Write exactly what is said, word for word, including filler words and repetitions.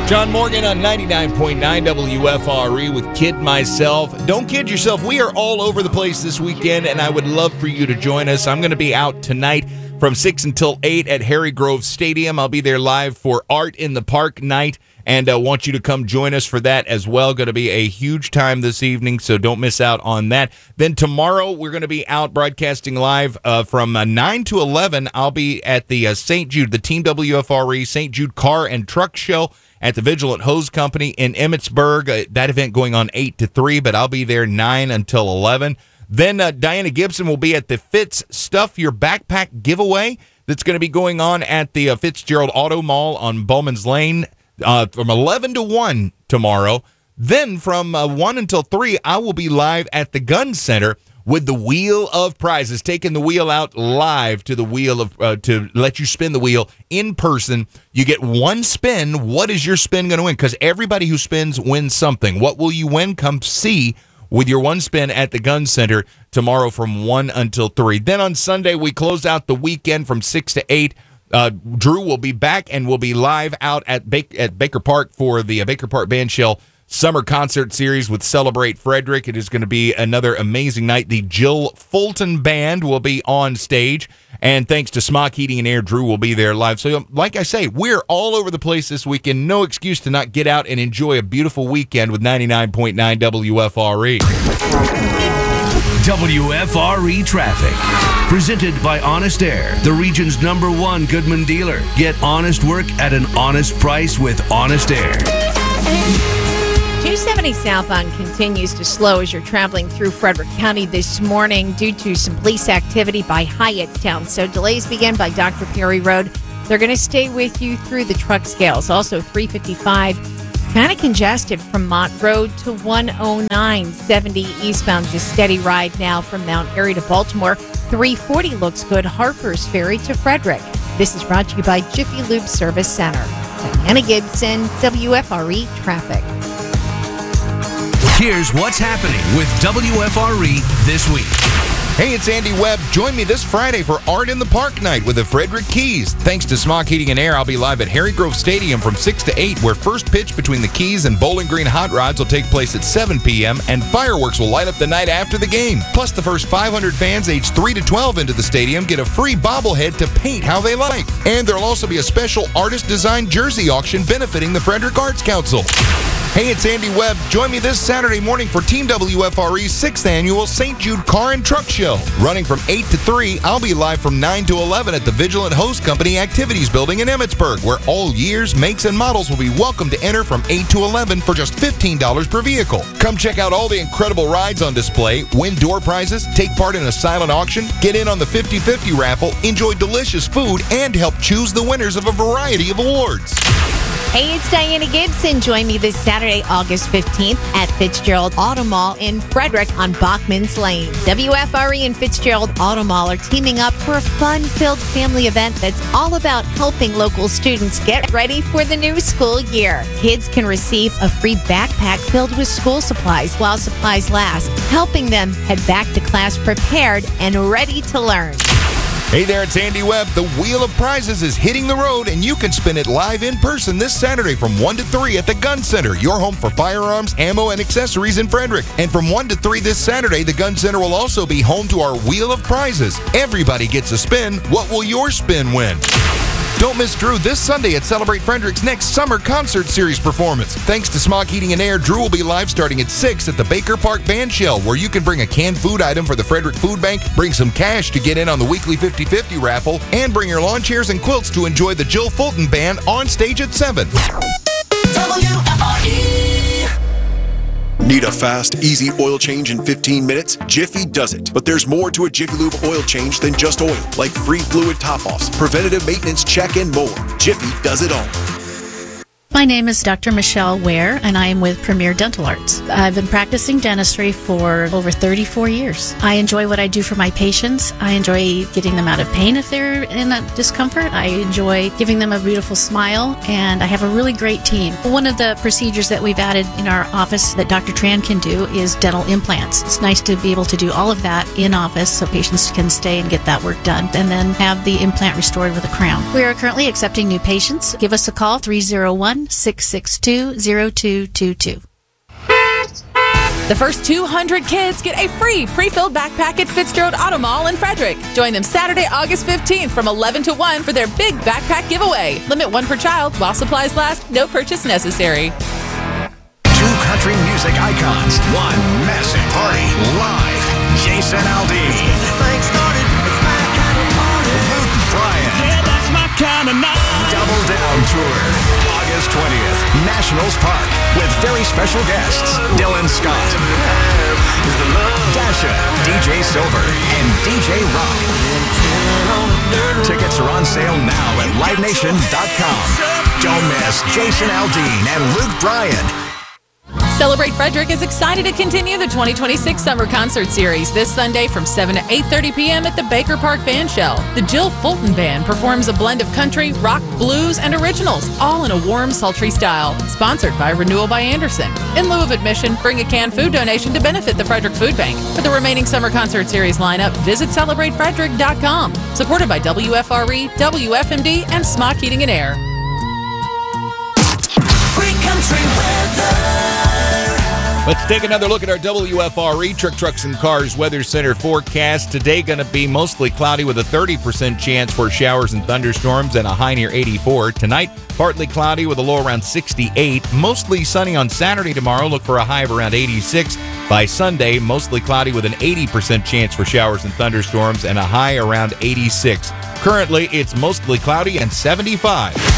John Morgan on ninety-nine point nine W F R E with Kid Myself. Don't kid yourself. We are all over the place this weekend, and I would love for you to join us. I'm going to be out tonight from six until eight at Harry Grove Stadium. I'll be there live for Art in the Park night, and I uh, want you to come join us for that as well. Going to be a huge time this evening, so don't miss out on that. Then tomorrow, we're going to be out broadcasting live uh, from uh, nine to eleven. I'll be at the uh, Saint Jude, the Team W F R E Saint Jude Car and Truck Show at the Vigilant Hose Company in Emmitsburg. Uh, that event going on eight to three, but I'll be there nine until eleven. Then uh, Diana Gibson will be at the Fitz Stuff Your Backpack giveaway that's going to be going on at the uh, Fitzgerald Auto Mall on Bowman's Lane uh, from eleven to one tomorrow. Then from uh, one until three, I will be live at the Gun Center with the Wheel of Prizes, taking the wheel out live to the wheel of uh, to let you spin the wheel in person. You get one spin. What is your spin going to win? Because everybody who spins wins something. What will you win? Come see with your one spin at the Gun Center tomorrow from one until three. Then on Sunday, we close out the weekend from six to eight. Uh, Drew will be back and will be live out at, ba- at Baker Park for the uh, Baker Park Bandshell Summer Concert Series with Celebrate Frederick. It is going to be another amazing night. The Jill Fulton Band will be on stage, and thanks to Smock Heating and Air, Drew will be there live. So, like I say, we're all over the place this weekend. No excuse to not get out and enjoy a beautiful weekend with ninety-nine point nine W F R E. W F R E Traffic. Presented by Honest Air, the region's number one Goodman dealer. Get honest work at an honest price with Honest Air. two seventy southbound continues to slow as you're traveling through Frederick County this morning due to some police activity by Hyattstown. So delays begin by Doctor Perry Road. They're going to stay with you through the truck scales. Also, three fifty-five, kind of congested from Mott Road to one oh nine. seventy eastbound, just steady ride now from Mount Airy to Baltimore. three forty looks good, Harper's Ferry to Frederick. This is brought to you by Jiffy Lube Service Center. Diana Gibson, W F R E Traffic. Here's what's happening with W F R E this week. Hey, it's Andy Webb. Join me this Friday for Art in the Park night with the Frederick Keys. Thanks to Smock Heating and Air, I'll be live at Harry Grove Stadium from six to eight, where first pitch between the Keys and Bowling Green Hot Rods will take place at seven p.m., and fireworks will light up the night after the game. Plus, the first five hundred fans aged three to twelve into the stadium get a free bobblehead to paint how they like. And there'll also be a special artist-designed jersey auction benefiting the Frederick Arts Council. Hey, it's Andy Webb. Join me this Saturday morning for Team W F R E's sixth Annual Saint Jude Car and Truck Show. Running from eight to three, I'll be live from nine to eleven at the Vigilant Hose Company Activities Building in Emmitsburg, where all years, makes, and models will be welcome to enter from eight to eleven for just fifteen dollars per vehicle. Come check out all the incredible rides on display, win door prizes, take part in a silent auction, get in on the fifty-fifty raffle, enjoy delicious food, and help choose the winners of a variety of awards. Hey, it's Diana Gibson. Join me this Saturday, August fifteenth at Fitzgerald Auto Mall in Frederick on Bachman's Lane. W F R E and Fitzgerald Auto Mall are teaming up for a fun-filled family event that's all about helping local students get ready for the new school year. Kids can receive a free backpack filled with school supplies while supplies last, helping them head back to class prepared and ready to learn. Hey there, it's Andy Webb. The Wheel of Prizes is hitting the road, and you can spin it live in person this Saturday from one to three at the Gun Center, your home for firearms, ammo, and accessories in Frederick. And from one to three this Saturday, the Gun Center will also be home to our Wheel of Prizes. Everybody gets a spin. What will your spin win? Don't miss Drew this Sunday at Celebrate Frederick's next Summer Concert Series performance. Thanks to Smock Heating and Air, Drew will be live starting at six at the Baker Park Bandshell, where you can bring a canned food item for the Frederick Food Bank, bring some cash to get in on the weekly fifty-fifty raffle, and bring your lawn chairs and quilts to enjoy the Jill Fulton Band on stage at seven. W F R E. Need a fast, easy oil change in fifteen minutes? Jiffy does it. But there's more to a Jiffy Lube oil change than just oil, like free fluid top-offs, preventative maintenance check, and more. Jiffy does it all. My name is Doctor Michelle Ware, and I am with Premier Dental Arts. I've been practicing dentistry for over thirty-four years. I enjoy what I do for my patients. I enjoy getting them out of pain if they're in a discomfort. I enjoy giving them a beautiful smile, and I have a really great team. One of the procedures that we've added in our office that Doctor Tran can do is dental implants. It's nice to be able to do all of that in office so patients can stay and get that work done, and then have the implant restored with a crown. We are currently accepting new patients. Give us a call, three oh one, nine, six six two, zero two two two. The first two hundred kids get a free pre-filled backpack at Fitzgerald Auto Mall in Frederick. Join them Saturday, August fifteenth from eleven to one for their big backpack giveaway. Limit one per child while supplies last. No purchase necessary. Two country music icons, one massive party, live. Jason Aldean. Luke Bryan. Yeah, that's my kind of night. Double Down Tour, August twentieth, Nationals Park, with very special guests, Dylan Scott, Dasha, D J Silver, and D J Rock. Tickets are on sale now at live nation dot com. Don't miss Jason Aldean and Luke Bryan. Celebrate Frederick is excited to continue the twenty twenty-six Summer Concert Series this Sunday from seven to eight thirty p.m. at the Baker Park Band Shell. The Jill Fulton Band performs a blend of country, rock, blues, and originals, all in a warm, sultry style. Sponsored by Renewal by Anderson. In lieu of admission, bring a canned food donation to benefit the Frederick Food Bank. For the remaining Summer Concert Series lineup, visit celebrate frederick dot com. Supported by W F R E, W F M D, and Smock Heating and Air. Free country weather. Let's take another look at our W F R E Truck, Trucks, and Cars Weather Center forecast. Today going to be mostly cloudy with a thirty percent chance for showers and thunderstorms and a high near eighty-four. Tonight, partly cloudy with a low around sixty-eight. Mostly sunny on Saturday tomorrow. Look for a high of around eighty-six. By Sunday, mostly cloudy with an eighty percent chance for showers and thunderstorms and a high around eighty-six. Currently, it's mostly cloudy and seventy-five.